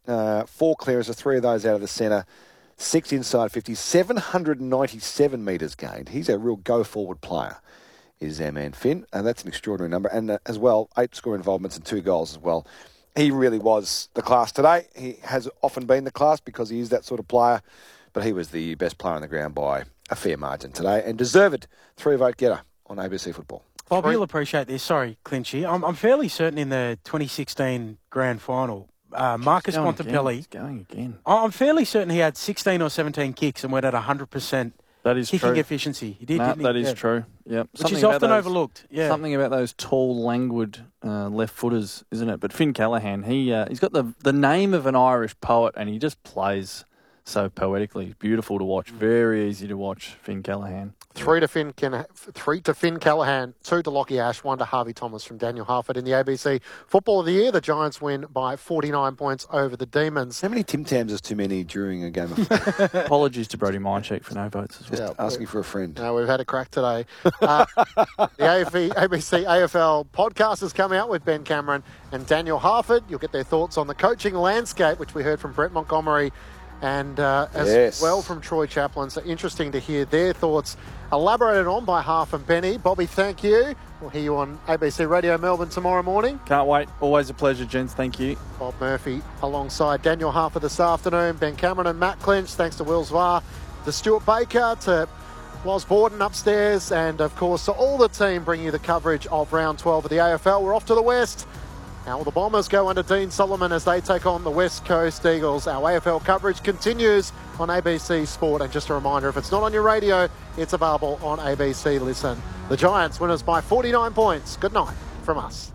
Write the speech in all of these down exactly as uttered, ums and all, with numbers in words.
Uh, four clearances, three of those out of the centre, six inside fifty, seven hundred ninety-seven metres gained. He's a real go-forward player, is our man Finn, and that's an extraordinary number. And uh, as well, eight score involvements and two goals as well. He really was the class today. He has often been the class because he is that sort of player, but he was the best player on the ground by a fair margin today and deserved three-vote getter on A B C Football. Bob, you'll appreciate this. Sorry, Clinchy. I'm, I'm fairly certain in the twenty sixteen grand final, uh, Marcus Montempelli... He's going again. I'm fairly certain he had sixteen or seventeen kicks and went at one hundred percent that is kicking true. efficiency. He did, Matt, didn't he? that is yeah. true. Yep. Which is often those, overlooked. Yeah. Something about those tall, languid uh, left footers, isn't it? But Finn Callaghan, he uh, he's got the the name of an Irish poet, and he just plays so poetically. Beautiful to watch. Very easy to watch. Finn Callaghan. Three to Finn, three to Finn Callaghan, two to Lockie Ash, one to Harvey Thomas from Daniel Harford in the A B C Football of the Year. The Giants win by forty-nine points over the Demons. How many Tim Tams is too many during a game of football? Apologies to Brody Mindcheck for no votes as well. Just yeah, asking for a friend. No, we've had a crack today. Uh, the A B C A F L podcast has come out with Ben Cameron and Daniel Harford. You'll get their thoughts on the coaching landscape, which we heard from Brett Montgomery and uh, as yes. well from Troy Chaplin. So interesting to hear their thoughts elaborated on by Half and Penny. Bobby, thank you. We'll hear you on A B C Radio Melbourne tomorrow morning. Can't wait. Always a pleasure, gents. Thank you. Bob Murphy alongside Daniel Harford this afternoon. Ben Cameron and Matt Clinch. Thanks to Will Zvar, to Stuart Baker, to Loz Borden upstairs, and of course to all the team bringing you the coverage of round twelve of the A F L. We're off to the west. Now the Bombers go under Dean Solomon as they take on the West Coast Eagles. Our A F L coverage continues on A B C Sport. And just a reminder, if it's not on your radio, it's available on A B C Listen. The Giants winners by forty-nine points. Good night from us.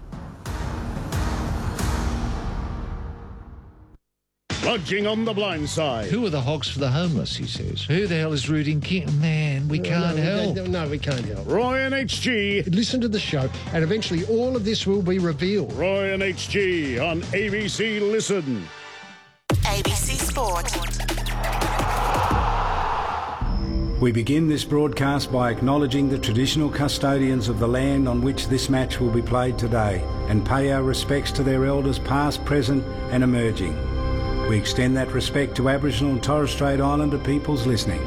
Lodging on the blind side. Who are the hogs for the homeless, he says. Who the hell is rooting King? Man, we can't no, help. No, no, we can't help. Roy and H G. Listen to the show, and eventually all of this will be revealed. Roy and H G on A B C Listen. A B C Sport. We begin this broadcast by acknowledging the traditional custodians of the land on which this match will be played today and pay our respects to their elders past, present and emerging. We extend that respect to Aboriginal and Torres Strait Islander peoples listening.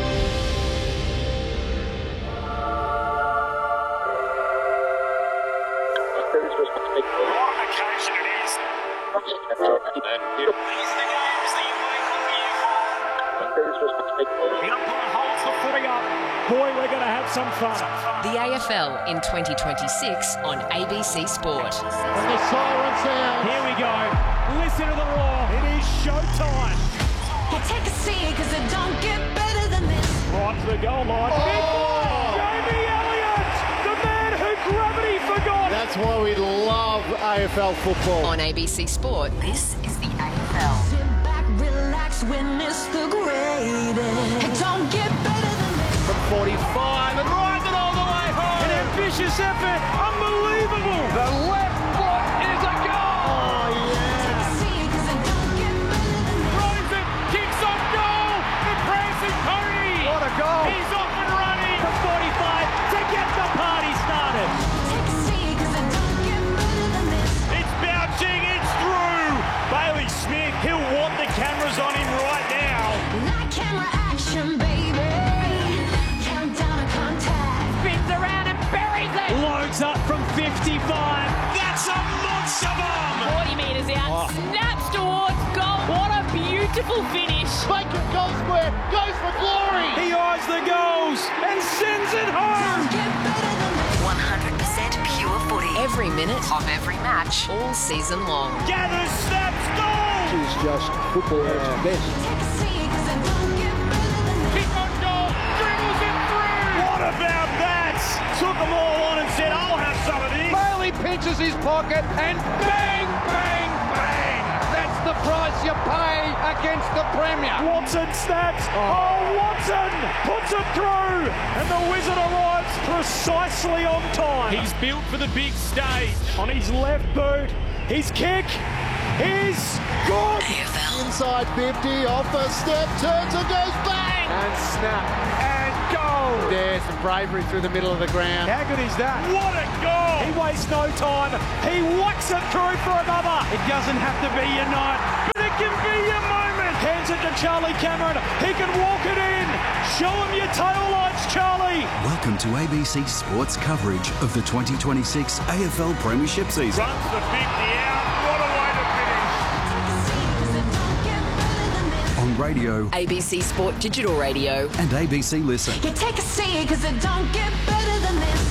Boy, we're going to have some fun. The A F L in twenty twenty-six on A B C Sport. And the siren sound. Here we go. Listen to the roar. It is showtime. Well, take a seat, because it don't get better than this. Right to the goal line. Oh. Big boy, Jamie Elliott, the man who gravity forgot. That's why we love A F L football. On A B C Sport, this is the A F L. Sit back, relax, witness the greatest. It don't get better than this. From forty-five and rides it all the way home. An ambitious effort. Unbelievable. The left foot is a goal. Oh, yeah. Take a seat, because it don't get better than this. Throws it, kicks on goal. The prancing pony. What a goal. He's off and running. From forty-five to get the party started. Take a seat, because it don't get better than this. It's bouncing, it's through. Bailey Smith, he'll want the cameras on him right now. Light camera action, baby. Countdown to contact. Spins around and buries it. Loads up from fifty-five. That's a monster bomb. forty metres out, snaps towards goal. What a beautiful finish. Bacon goal square, goes for glory. He eyes the goals and sends it home. Don't get better than this. one hundred percent pure footy. Every minute of every match, all season long. Gathers, snaps, goal. It's just football at its best. Take a seat, because it don't get better than this. Kick on goal, dribbles it through. What about that? Took them all on and said, I'll have some of this. Bailey pinches his pocket and bang, bang, bang. That's the price you pay against the Premier. Watson snaps. Oh, Watson puts it through. And the Wizard arrives precisely on time. He's built for the big stage. On his left boot, his kick is good. A F L. Inside fifty, off the step, turns and goes bang. And snap. And goal. There's some bravery through the middle of the ground. How good is that? What a goal. He wastes no time. He whacks it through for another. It doesn't have to be your night, but it can Charlie Cameron. He can walk it in. Show him your tail lights, Charlie. Welcome to A B C Sports coverage of the twenty twenty-six A F L Premiership season. Runs the fifty out. What a way to finish. On radio, A B C Sport Digital Radio. and A B C Listen. You take a seat because it don't get better than this.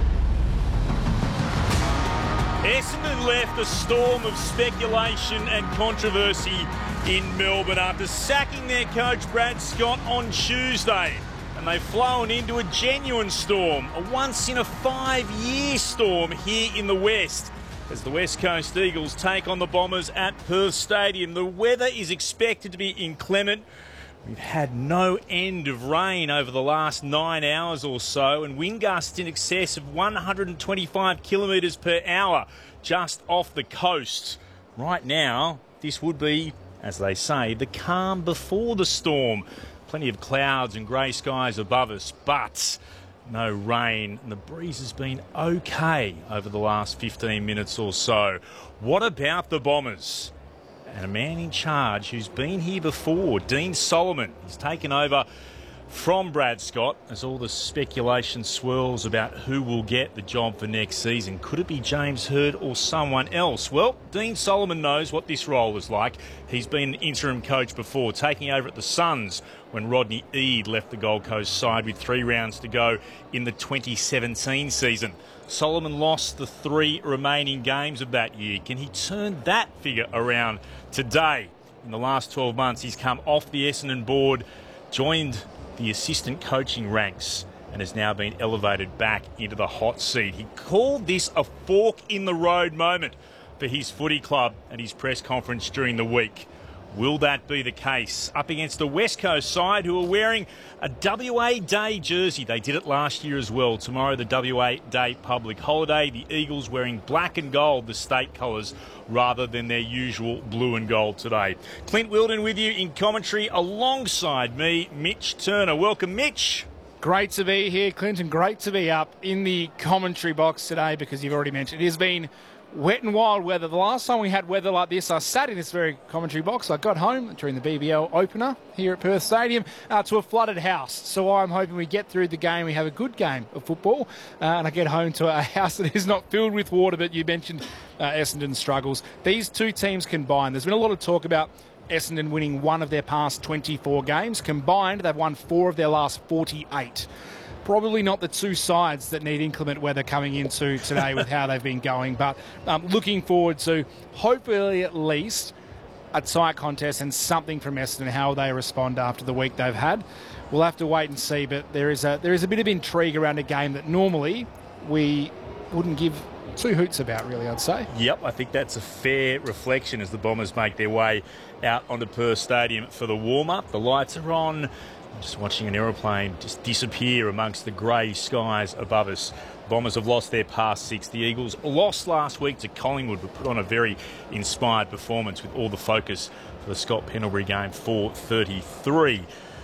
Essendon left a storm of speculation and controversy in Melbourne after sacking their coach Brad Scott on Tuesday. And they've flown into a genuine storm, a once-in-a-five-year storm here in the West, as the West Coast Eagles take on the Bombers at Perth Stadium. The weather is expected to be inclement. We've had no end of rain over the last nine hours or so, and wind gusts in excess of one hundred twenty-five kilometres per hour just off the coast. Right now, this would be, as they say, the calm before the storm. Plenty of clouds and grey skies above us, but no rain, and the breeze has been okay over the last fifteen minutes or so. What about the Bombers? And a man in charge who's been here before, Dean Solomon. He's taken over from Brad Scott as all the speculation swirls about who will get the job for next season. Could it be James Hird or someone else? Well, Dean Solomon knows what this role is like. He's been an interim coach before, taking over at the Suns when Rodney Eade left the Gold Coast side with three rounds to go in the twenty seventeen season. Solomon lost the three remaining games of that year. Can he turn that figure around today? In the last twelve months, he's come off the Essendon board, joined the assistant coaching ranks, and has now been elevated back into the hot seat. He called this a fork in the road moment for his footy club at his press conference during the week. Will that be the case? Up against the West Coast side, who are wearing a W A Day jersey. They did it last year as well. Tomorrow, the W A Day public holiday. The Eagles wearing black and gold, the state colours, rather than their usual blue and gold today. Clint Wilden with you in commentary alongside me, Mitch Turner. Welcome, Mitch. Great to be here, Clint, and great to be up in the commentary box today because you've already mentioned it has been wet and wild weather. The last time we had weather like this, I sat in this very commentary box. I got home during the B B L opener here at Perth Stadium uh, to a flooded house. So I'm hoping we get through the game. We have a good game of football uh, and I get home to a house that is not filled with water. But you mentioned uh, Essendon's struggles. These two teams combined, there's been a lot of talk about Essendon winning one of their past twenty-four games. Combined, they've won four of their last forty-eight. Probably not the two sides that need inclement weather coming into today with how they've been going, but um, looking forward to hopefully at least a tight contest and something from Essendon, how they respond after the week they've had. We'll have to wait and see, but there is a there is a bit of intrigue around a game that normally we wouldn't give two hoots about, really, I'd say. Yep, I think that's a fair reflection as the Bombers make their way out onto Perth Stadium for the warm-up. The lights are on. I'm just watching an aeroplane just disappear amongst the grey skies above us. Bombers have lost their past six. The Eagles lost last week to Collingwood, but put on a very inspired performance with all the focus for the Scott Pendlebury game, four thirty-three.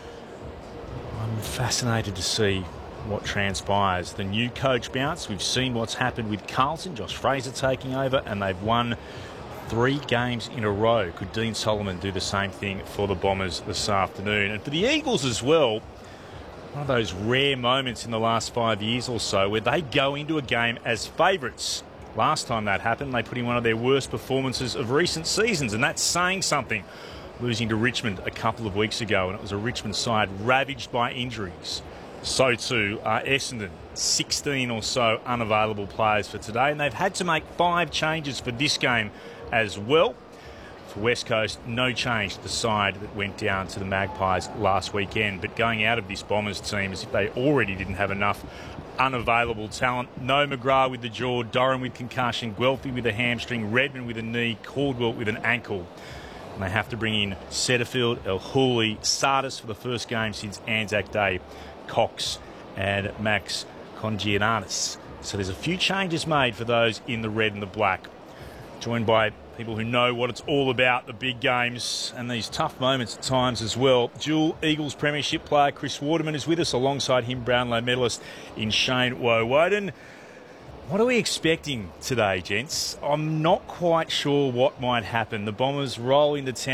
I'm fascinated to see what transpires. The new coach bounce. We've seen what's happened with Carlton, Josh Fraser taking over, and they've won three games in a row. Could Dean Solomon do the same thing for the Bombers this afternoon? And for the Eagles as well, one of those rare moments in the last five years or so where they go into a game as favourites. Last time that happened, they put in one of their worst performances of recent seasons, and that's saying something. Losing to Richmond a couple of weeks ago, and it was a Richmond side ravaged by injuries. So too are Essendon. sixteen or so unavailable players for today, and they've had to make five changes for this game as well. For West Coast, no change to the side that went down to the Magpies last weekend. But going out of this Bombers team as if they already didn't have enough unavailable talent. No McGrath with the jaw, Doran with concussion, Guelphy with a hamstring, Redmond with a knee, Caldwell with an ankle. And they have to bring in Setterfield, El Hooley, Sardis for the first game since Anzac Day, Cox and Max Congiananis. So there's a few changes made for those in the red and the black. Joined by people who know what it's all about, the big games and these tough moments at times as well. Dual Eagles Premiership player Chris Waterman is with us, alongside him Brownlow medalist in Shane Woewodin. What are we expecting today, gents? I'm not quite sure what might happen. The Bombers roll into town